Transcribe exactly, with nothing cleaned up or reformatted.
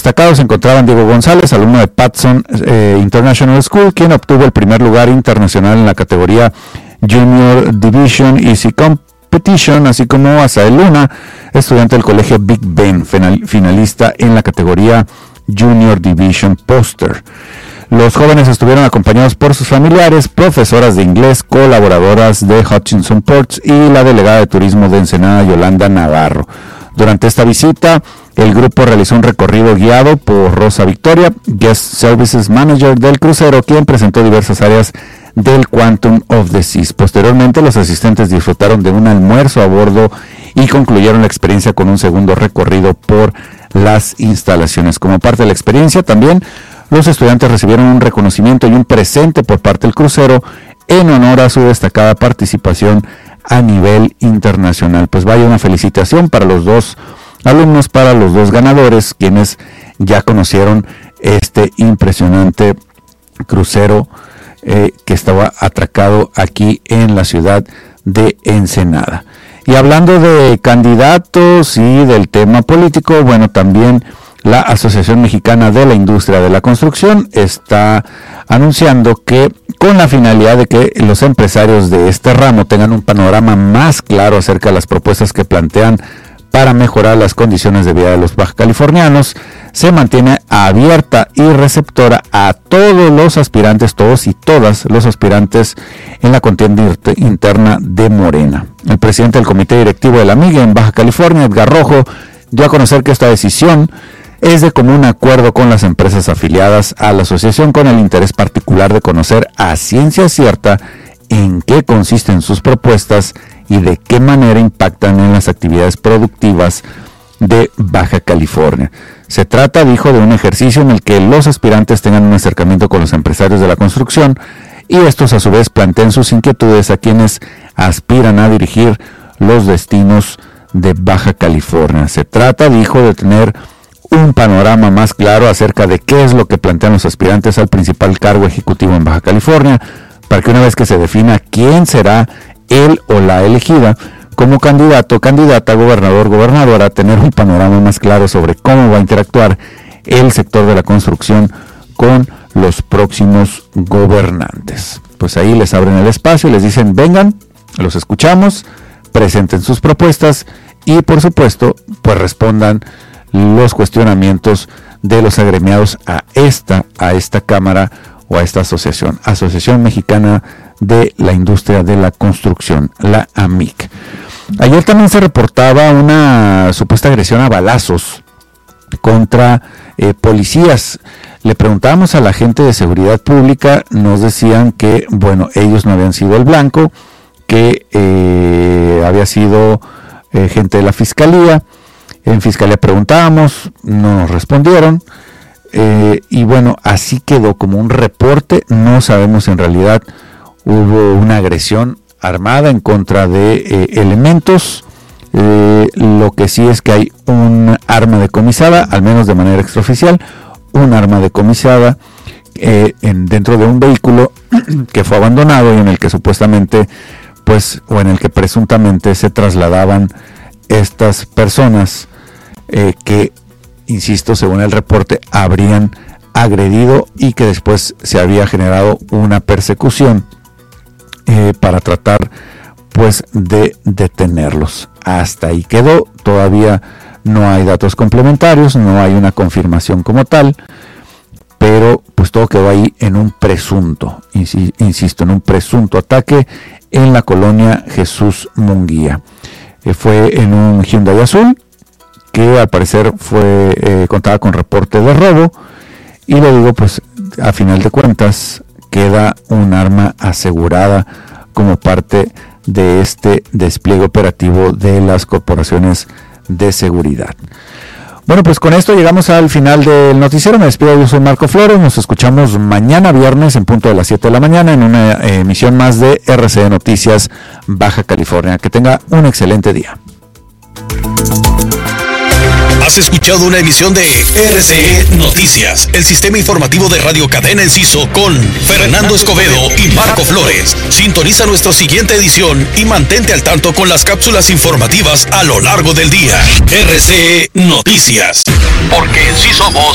destacados se encontraban Diego González, alumno de Patson eh, International School, quien obtuvo el primer lugar internacional en la categoría Junior Division Easy Competition, así como Asael Luna, estudiante del colegio Big Ben, final, finalista en la categoría Junior Division Poster. Los jóvenes estuvieron acompañados por sus familiares, profesoras de inglés, colaboradoras de Hutchinson Ports y la delegada de turismo de Ensenada, Yolanda Navarro. Durante esta visita, el grupo realizó un recorrido guiado por Rosa Victoria, Guest Services Manager del crucero, quien presentó diversas áreas del Quantum of the Seas. Posteriormente, los asistentes disfrutaron de un almuerzo a bordo y concluyeron la experiencia con un segundo recorrido por las instalaciones. Como parte de la experiencia, también los estudiantes recibieron un reconocimiento y un presente por parte del crucero en honor a su destacada participación a nivel internacional. Pues vaya una felicitación para los dos alumnos, para los dos ganadores, quienes ya conocieron este impresionante crucero eh, que estaba atracado aquí en la ciudad de Ensenada. Y hablando de candidatos y del tema político, bueno, también la Asociación Mexicana de la Industria de la Construcción está anunciando que, con la finalidad de que los empresarios de este ramo tengan un panorama más claro acerca de las propuestas que plantean para mejorar las condiciones de vida de los bajacalifornianos, se mantiene abierta y receptora a todos los aspirantes, todos y todas los aspirantes en la contienda interna de Morena. El presidente del Comité Directivo de la M I G en Baja California, Edgar Rojo, dio a conocer que esta decisión es de común acuerdo con las empresas afiliadas a la asociación, con el interés particular de conocer a ciencia cierta en qué consisten sus propuestas y de qué manera impactan en las actividades productivas de Baja California. Se trata, dijo, de un ejercicio en el que los aspirantes tengan un acercamiento con los empresarios de la construcción y estos a su vez planteen sus inquietudes a quienes aspiran a dirigir los destinos de Baja California. Se trata, dijo, de tener un panorama más claro acerca de qué es lo que plantean los aspirantes al principal cargo ejecutivo en Baja California, para que una vez que se defina quién será él o la elegida como candidato, candidata, gobernador, gobernadora, tener un panorama más claro sobre cómo va a interactuar el sector de la construcción con los próximos gobernantes. Pues ahí les abren el espacio y les dicen, vengan, los escuchamos, presenten sus propuestas y por supuesto, pues respondan los cuestionamientos de los agremiados a esta, a esta cámara o a esta asociación, Asociación Mexicana de la Industria de la Construcción, la A M I C. Ayer también se reportaba una supuesta agresión a balazos contra eh, policías. Le preguntábamos a la gente de seguridad pública, nos decían que, bueno, ellos no habían sido el blanco, que eh, había sido eh, gente de la fiscalía. En fiscalía preguntábamos, no nos respondieron, eh, y bueno, así quedó como un reporte. No sabemos si en realidad hubo una agresión armada en contra de eh, elementos. Eh, lo que sí es que hay un arma decomisada, al menos de manera extraoficial, un arma decomisada eh, en, dentro de un vehículo que fue abandonado y en el que supuestamente, pues, o en el que presuntamente se trasladaban estas personas eh, que, insisto, según el reporte, habrían agredido y que después se había generado una persecución eh, para tratar, pues, de detenerlos. Hasta ahí quedó. Todavía no hay datos complementarios, no hay una confirmación como tal, pero pues todo quedó ahí en un presunto, insisto, en un presunto ataque en la colonia Jesús Munguía. Eh, fue en un Hyundai azul que al parecer fue eh, contaba con reporte de robo, y lo digo pues a final de cuentas queda un arma asegurada como parte de este despliegue operativo de las corporaciones de seguridad. Bueno, pues con esto llegamos al final del noticiero. Me despido, yo soy Marco Flores. Nos escuchamos mañana viernes en punto de las siete de la mañana en una eh, emisión más de R C E Noticias Baja California. Que tenga un excelente día. Has escuchado una emisión de R C E Noticias, el sistema informativo de Radio Cadena Enciso con Fernando Escobedo y Marco Flores. Sintoniza nuestra siguiente edición y mantente al tanto con las cápsulas informativas a lo largo del día. R C E Noticias, porque en sí somos